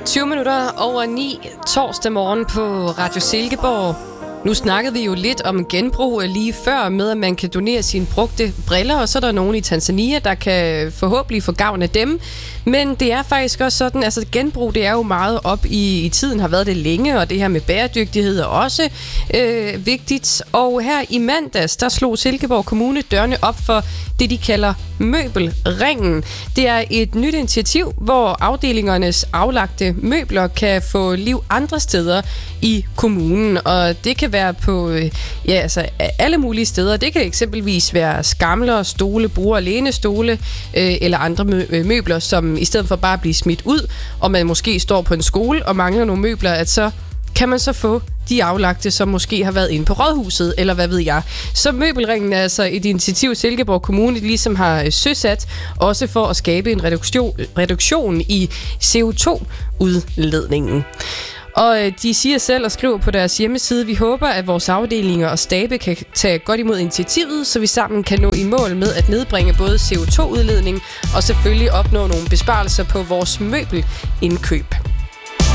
20 minutter over 9 torsdag morgen på Radio Silkeborg. Nu snakkede vi jo lidt om genbrug lige før med, at man kan donere sine brugte briller, og så er der nogen i Tanzania, der kan forhåbentlig få gavn af dem. Men det er faktisk også sådan, altså genbrug, det er jo meget op i tiden, har været det længe, og det her med bæredygtighed er også vigtigt. Og her i mandags, der slog Silkeborg Kommune dørene op for det, de kalder Møbelringen. Det er et nyt initiativ, hvor afdelingernes aflagte møbler kan få liv andre steder i kommunen, og det kan være på alle mulige steder. Det kan eksempelvis være skamler, stole, borde og lænestole eller andre møbler, som i stedet for bare at blive smidt ud, og man måske står på en skole og mangler nogle møbler, at så kan man så få de aflagte, som måske har været inde på rådhuset, eller hvad ved jeg. Så Møbelringen er altså et initiativ, Silkeborg Kommune ligesom har søsat, også for at skabe en reduktion i CO2-udledningen. Og de siger selv og skriver på deres hjemmeside, vi håber, at vores afdelinger og stabe kan tage godt imod initiativet, så vi sammen kan nå i mål med at nedbringe både CO2-udledning og selvfølgelig opnå nogle besparelser på vores møbelindkøb.